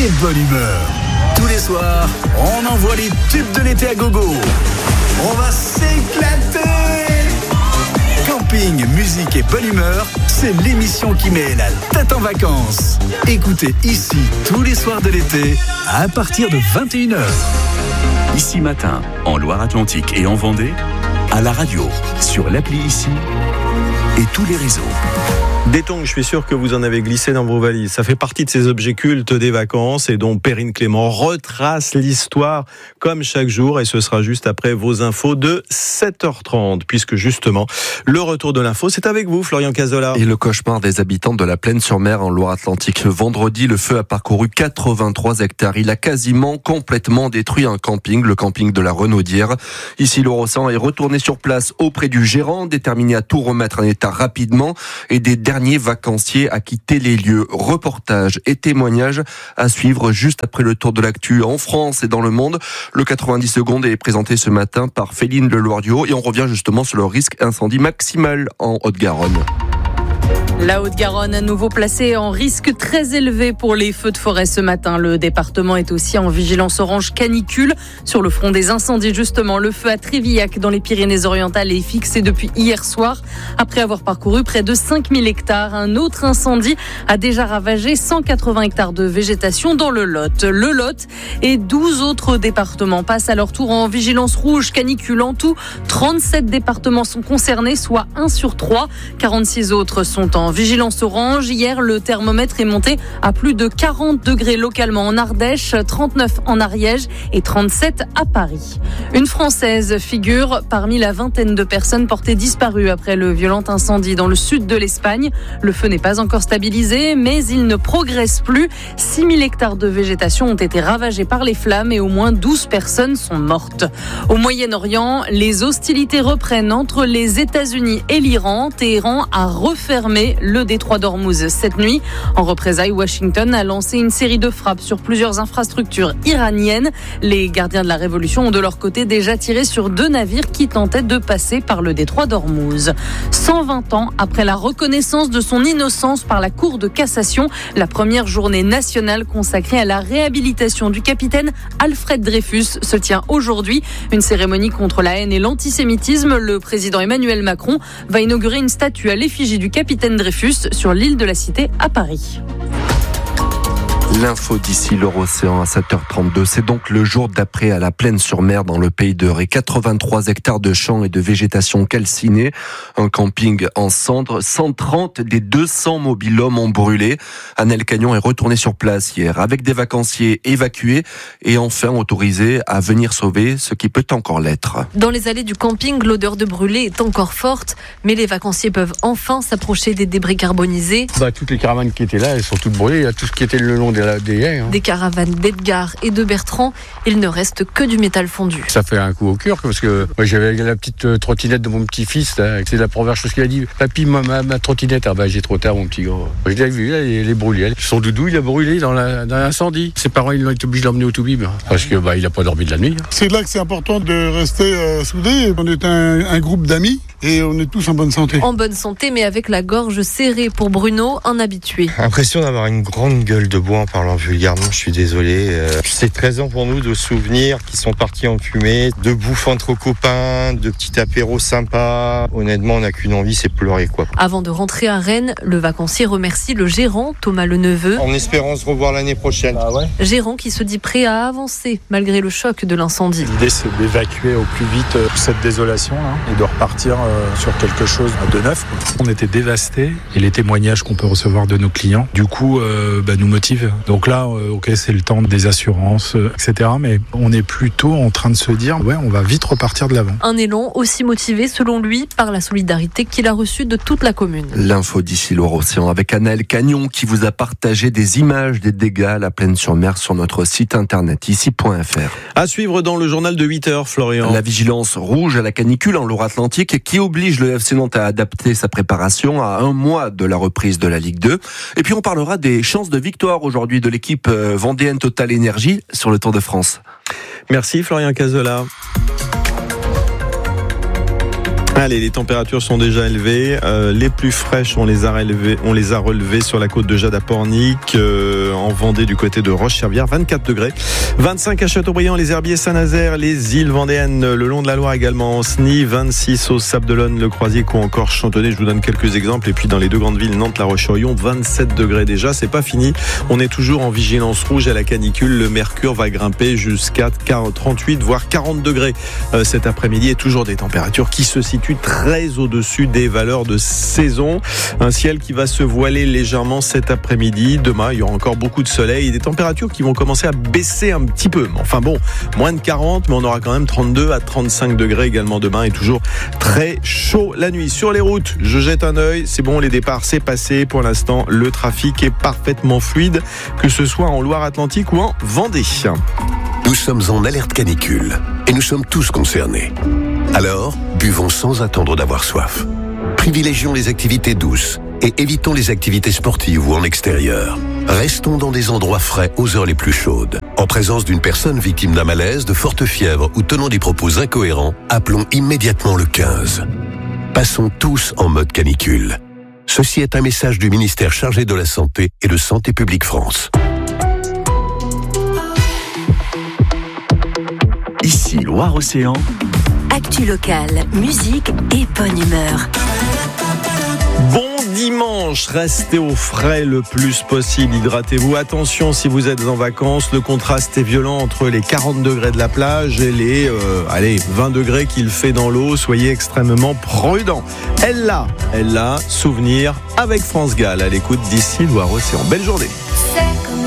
et bonne humeur. Tous les soirs, on envoie les tubes de l'été à gogo. On va s'éclater. Camping, musique et bonne humeur, c'est l'émission qui met la tête en vacances. Écoutez ici tous les soirs de l'été à partir de 21h. Ici Matin, en Loire-Atlantique et en Vendée, à la radio, sur l'appli Ici et tous les réseaux. Des tongs, je suis sûr que vous en avez glissé dans vos valises. Ça fait partie de ces objets cultes des vacances et dont Perrine Clément retrace l'histoire comme chaque jour, et ce sera juste après vos infos de 7h30, puisque justement, le retour de l'info, c'est avec vous, Florian Cazola. Et le cauchemar des habitants de la Plaine-sur-Mer en Loire-Atlantique. Vendredi, le feu a parcouru 83 hectares. Il a quasiment complètement détruit un camping, le camping de la Renaudière. Ici, l'Orocéan est retourné sur place auprès du gérant, déterminé à tout remettre en état rapidement, et des derniers vacanciers à quitter les lieux. Reportage et témoignages à suivre juste après le tour de l'actu en France et dans le monde. Le 90 secondes est présenté ce matin par Féline Leloirdio et on revient justement sur le risque incendie maximal en Haute-Garonne. La Haute-Garonne à nouveau placée en risque très élevé pour les feux de forêt ce matin. Le département est aussi en vigilance orange canicule. Sur le front des incendies, justement, le feu à Trévillac dans les Pyrénées-Orientales est fixé depuis hier soir. Après avoir parcouru près de 5000 hectares, un autre incendie a déjà ravagé 180 hectares de végétation dans le Lot. Le Lot et 12 autres départements passent à leur tour en vigilance rouge canicule. En tout, 37 départements sont concernés, soit 1 sur 3. 46 autres sont en vigilance orange. Hier, le thermomètre est monté à plus de 40 degrés localement en Ardèche, 39 en Ariège et 37 à Paris. Une Française figure parmi la vingtaine de personnes portées disparues après le violent incendie dans le sud de l'Espagne. Le feu n'est pas encore stabilisé, mais il ne progresse plus. 6000 hectares de végétation ont été ravagés par les flammes et au moins 12 personnes sont mortes. Au Moyen-Orient, les hostilités reprennent entre les États-Unis et l'Iran. Téhéran a refermé le détroit d'Ormuz cette nuit. En représailles, Washington a lancé une série de frappes sur plusieurs infrastructures iraniennes. Les gardiens de la révolution ont de leur côté déjà tiré sur 2 navires qui tentaient de passer par le détroit d'Ormuz. 120 ans après la reconnaissance de son innocence par la Cour de cassation, la première journée nationale consacrée à la réhabilitation du capitaine Alfred Dreyfus se tient aujourd'hui. Une cérémonie contre la haine et l'antisémitisme. Le président Emmanuel Macron va inaugurer une statue à l'effigie du capitaine Dreyfus sur l'île de la Cité à Paris. L'info d'ici l'Orocéan à 7h32. C'est donc le jour d'après à la Plaine-sur-Mer dans le Pays de Ré. 83 hectares de champs et de végétation calcinée. Un camping en cendres. 130 des 200 mobil-hommes ont brûlé. Annelle Cagnon est retournée sur place hier avec des vacanciers évacués et enfin autorisés à venir sauver ce qui peut encore l'être. Dans les allées du camping, l'odeur de brûlé est encore forte, mais les vacanciers peuvent enfin s'approcher des débris carbonisés. Toutes les caravanes qui étaient là, elles sont toutes brûlées. Il y a tout ce qui était le long des Des caravanes d'Edgar et de Bertrand, il ne reste que du métal fondu. Ça fait un coup au cœur parce que moi, j'avais la petite trottinette de mon petit-fils, là, c'est la première chose qu'il a dit. Papy, ma trottinette, j'ai trop tard mon petit gars. Je l'ai vu, là, il est brûlé. Son doudou, il a brûlé dans l'incendie. Ses parents, ils ont été obligés de l'emmener au Toubib parce que il a pas dormi de la nuit. C'est là que c'est important de rester soudés. On est un groupe d'amis et on est tous en bonne santé. En bonne santé, mais avec la gorge serrée pour Bruno, un habitué. Impression d'avoir une grande gueule de bois en parlant vulgairement, je suis désolé. C'est 13 ans pour nous de souvenirs qui sont partis en fumée, de bouffe entre copains, de petits apéros sympas. Honnêtement, on n'a qu'une envie, c'est pleurer, quoi. Avant de rentrer à Rennes, le vacancier remercie le gérant, Thomas Leneveu. En espérant se revoir l'année prochaine. Gérant qui se dit prêt à avancer malgré le choc de l'incendie. L'idée, c'est d'évacuer au plus vite cette désolation et de repartir sur quelque chose de neuf. On était dévastés et les témoignages qu'on peut recevoir de nos clients, du coup, nous motivent. Donc là, c'est le temps des assurances, etc. Mais on est plutôt en train de se dire, on va vite repartir de l'avant. Un élan aussi motivé, selon lui, par la solidarité qu'il a reçue de toute la commune. L'info d'ici l'Orocéan avec Annelle Cagnon qui vous a partagé des images des dégâts à la Plaine-sur-Mer sur notre site internet ici.fr. À suivre dans le journal de 8h, Florian. La vigilance rouge à la canicule en Loire-Atlantique qui oblige le FC Nantes à adapter sa préparation à 1 mois de la reprise de la Ligue 2. Et puis on parlera des chances de victoire aujourd'hui de l'équipe vendéenne Total Énergie sur le Tour de France. Merci Florian Cazola. Allez, les températures sont déjà élevées. Les plus fraîches, on les a relevées sur la côte de Jade à Pornic. en Vendée du côté de Roche-Servière, 24 degrés. 25 à Châteaubriand, les Herbiers, Saint-Nazaire, les îles vendéennes, le long de la Loire également, Osny, 26 au Sable-d'Olonne, le Croisic ou encore Chantonnay. Je vous donne quelques exemples. Et puis dans les deux grandes villes, Nantes, La Roche-sur-Yon, 27 degrés déjà. C'est pas fini. On est toujours en vigilance rouge à la canicule. Le mercure va grimper jusqu'à 38 voire 40 degrés cet après-midi, et toujours des températures qui se situent très au-dessus des valeurs de saison. Un ciel qui va se voiler légèrement cet après-midi. Demain, il y aura encore beaucoup de soleil et des températures qui vont commencer à baisser un petit peu. Enfin bon, moins de 40, mais on aura quand même 32 à 35 degrés également demain, et toujours très chaud la nuit. Sur les routes, je jette un œil. C'est bon, les départs, c'est passé. Pour l'instant, le trafic est parfaitement fluide, que ce soit en Loire-Atlantique ou en Vendée. Nous sommes en alerte canicule et nous sommes tous concernés. Alors, buvons sans attendre d'avoir soif. Privilégions les activités douces et évitons les activités sportives ou en extérieur. Restons dans des endroits frais aux heures les plus chaudes. En présence d'une personne victime d'un malaise, de forte fièvre ou tenant des propos incohérents, appelons immédiatement le 15. Passons tous en mode canicule. Ceci est un message du ministère chargé de la Santé et de Santé publique France. Ici Loire-Océan. Actu locale, musique et bonne humeur. Bon dimanche, restez au frais le plus possible, hydratez-vous. Attention si vous êtes en vacances, le contraste est violent entre les 40 degrés de la plage et les 20 degrés qu'il fait dans l'eau. Soyez extrêmement prudents. Elle l'a, souvenir avec France Gall à l'écoute d'ici Loire-Océan. Belle journée.